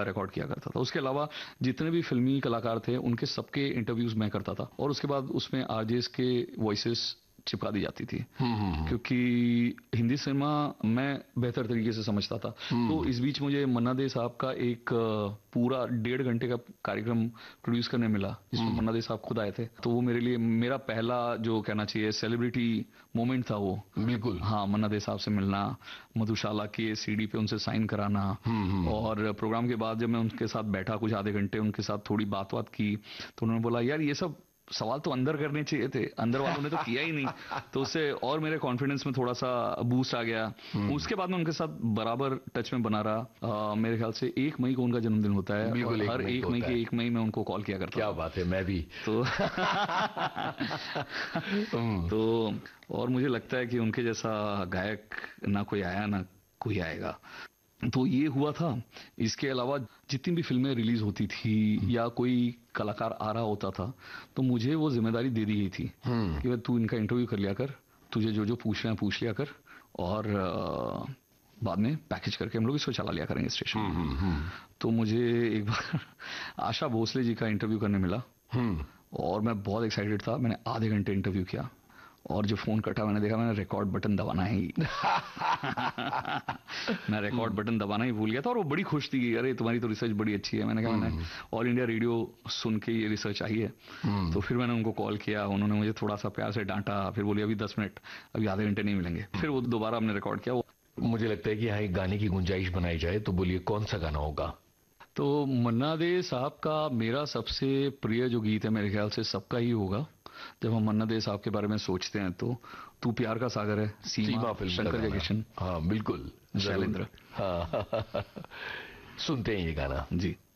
Record किया करता था। उसके अलावा जितने भी फिल्मी कलाकार थे उनके सबके इंटरव्यूज मैं करता था, और उसके बाद उसमें आरजेस के वॉइसेस चिपका दी जाती थी, क्योंकि हिंदी सिनेमा मैं बेहतर तरीके से समझता था। तो इस बीच मुझे मन्ना डे साहब का एक पूरा 1.5 घंटे का कार्यक्रम प्रोड्यूस करने मिला, जिसमें मन्ना डे साहब खुद आए थे। तो वो मेरे लिए मेरा पहला जो कहना चाहिए सेलिब्रिटी मोमेंट था वो। बिल्कुल। हाँ, मन्ना डे साहब से मिलना, मधुशाला के सीडी पे उनसे साइन कराना, और प्रोग्राम के बाद जब मैं उनके साथ बैठा कुछ आधे घंटे उनके साथ थोड़ी बात की, तो उन्होंने बोला यार ये सब सवाल तो अंदर करने चाहिए थे, अंदर वालों ने तो किया ही नहीं। तो उससे और मेरे कॉन्फिडेंस में थोड़ा सा बूस्ट आ गया। उसके बाद मैं उनके साथ बराबर टच में बना रहा। मेरे ख्याल से 1 मई को उनका जन्मदिन होता है, और हर 1 मई के 1 मई में उनको कॉल किया करता। क्या बात है, मैं भी। तो और मुझे लगता है कि उनके जैसा गायक ना कोई आया ना कोई आएगा। तो ये हुआ था। इसके अलावा जितनी भी फिल्में रिलीज होती थी या कोई कलाकार आ रहा होता था, तो मुझे वो जिम्मेदारी दे दी गई थी कि भाई तू इनका इंटरव्यू कर लिया कर, तुझे जो जो पूछना है पूछ लिया कर, और बाद में पैकेज करके हम लोग इसको चला लिया करेंगे स्टेशन। तो मुझे एक बार आशा भोसले जी का इंटरव्यू करने मिला, और मैं बहुत एक्साइटेड था। मैंने आधे घंटे इंटरव्यू किया, और जब फोन कटा मैंने देखा मैंने रिकॉर्ड बटन दबाना ही मैं रिकॉर्ड बटन दबाना ही भूल गया था, और वो बड़ी खुश थी कि अरे तुम्हारी तो रिसर्च बड़ी अच्छी है। मैंने कहा मैंने ऑल इंडिया रेडियो सुन के ये रिसर्च आई है। तो फिर मैंने उनको कॉल किया, उन्होंने मुझे थोड़ा सा प्यार से डांटा, फिर बोली अभी 10 मिनट, अभी आधे घंटे नहीं मिलेंगे। फिर वो दोबारा हमने रिकॉर्ड किया। मुझे लगता है कि यहाँ एक गाने की गुंजाइश बनाई जाए, तो बोलिए कौन सा गाना होगा? तो मन्ना डे साहब का मेरा सबसे प्रिय जो गीत है, मेरे ख्याल से सबका ही होगा, जब हम मन्ना डे साहब के बारे में सोचते हैं तो तू प्यार का सागर है, सीमा फिल्म, शंकर जयकिशन। हाँ बिल्कुल, शैलेंद्र। हाँ सुनते हैं ये गाना जी।